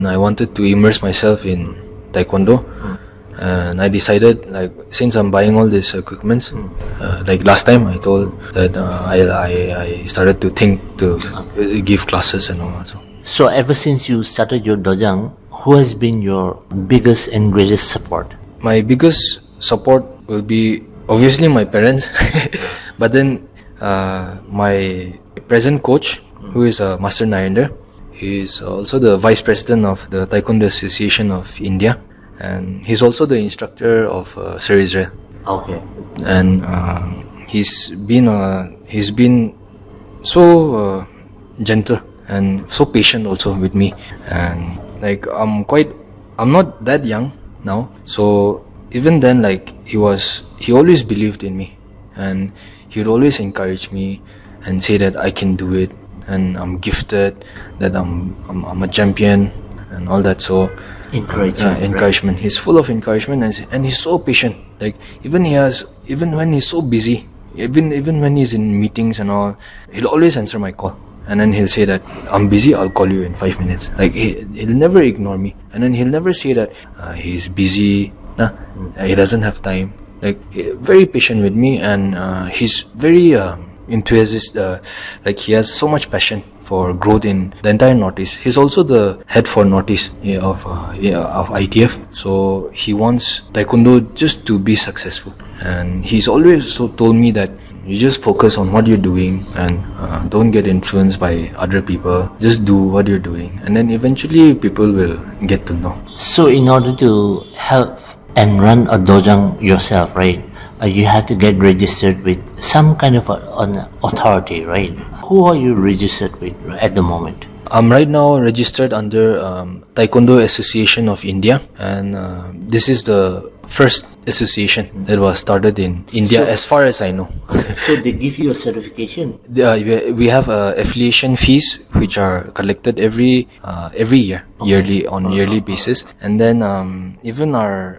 I wanted to immerse myself in Taekwondo. And I decided, like, since I'm buying all these equipments, like last time I told that I started to think to give classes and all that. So ever since you started your dojang, who has been your biggest and greatest support? My biggest support will be obviously my parents, but then my present coach, who is Master Narendra. He is also the vice president of the Taekwondo Association of India, and he's also the instructor of Sir Israel. Okay. And he's been so gentle and so patient also with me. And like I'm not that young now, so even then, like he always believed in me, and he would always encourage me and say that I can do it, and I'm gifted, that I'm a champion and all that. So encouragement. Right? He's full of encouragement, and he's so patient. Like even when he's so busy, even when he's in meetings and all, he'll always answer my call. And then he'll say that I'm busy, I'll call you in 5 minutes. Like he'll never ignore me. And then he'll never say that he's busy, he doesn't have time. Like very patient with me, and he's very enthusiastic. Like he has so much passion for growth in the entire Northeast. He's also the head for Northeast of ITF. So he wants Taekwondo just to be successful. And he's always told me that you just focus on what you're doing, and don't get influenced by other people. Just do what you're doing, and then eventually people will get to know. So in order to help and run a dojang yourself, right, you have to get registered with some kind of an authority, right? Who are you registered with at the moment? I'm right now registered under Taekwondo Association of India, and this is the first association that was started in India, as far as I know. So they give you a certification? We have affiliation fees which are collected every year, yearly basis, and then even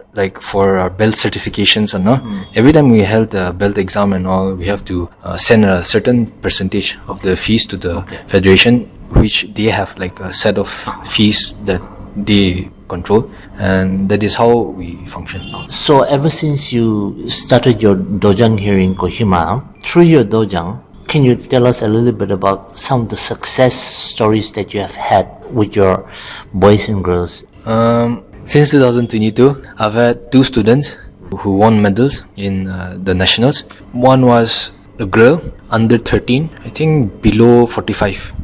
for our belt certifications and all, every time we held the belt exam and all, we have to send a certain percentage of the fees to the federation, which they have like a set of fees that they control, and that is how we function. So ever since you started your dojang here in Kohima, through your dojang, can you tell us a little bit about some of the success stories that you have had with your boys and girls? Since 2022, I've had 2 students who won medals in the nationals. One was a girl under 13, I think below 45,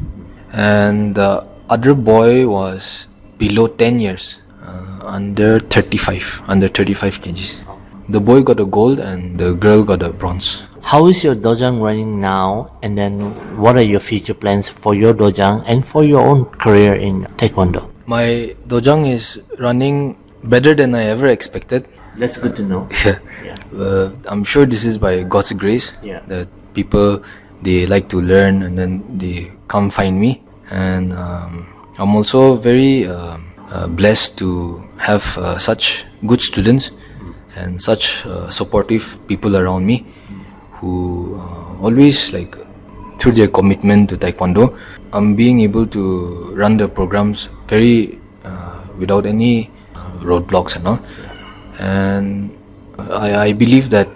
and the other boy was below 10 years, under 35 kgs. The boy got a gold and the girl got a bronze. How is your dojang running now, and then what are your future plans for your dojang and for your own career in Taekwondo? My dojang is running better than I ever expected. That's good to know. Yeah. I'm sure this is by God's grace, that people, they like to learn and then they come find me. And I'm also very blessed to have such good students and such supportive people around me who always, like, through their commitment to Taekwondo, I'm being able to run the programs very without any roadblocks and all. And I believe that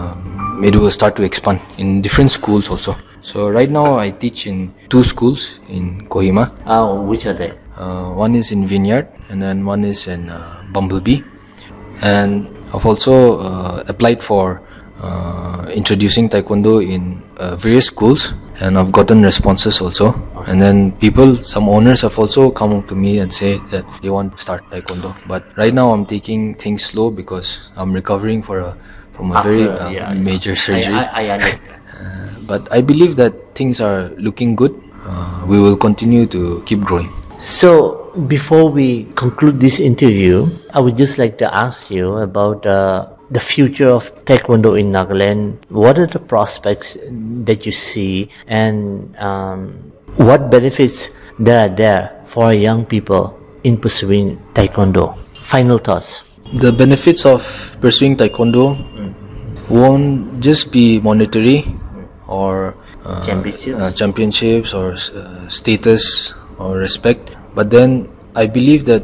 it will start to expand in different schools also. So right now I teach in 2 schools in Kohima. Which are they? One is in Vineyard, and then one is in Bumblebee. And I've also applied for introducing Taekwondo in various schools, and I've gotten responses also. And then some owners have also come up to me and say that they want to start Taekwondo. But right now I'm taking things slow because I'm recovering from a very major surgery. I understand. But I believe that things are looking good. We will continue to keep growing. So before we conclude this interview, I would just like to ask you about the future of Taekwondo in Nagaland. What are the prospects that you see, and what benefits there are there for young people in pursuing Taekwondo? Final thoughts. The benefits of pursuing Taekwondo won't just be monetary or championships or status or respect, but then I believe that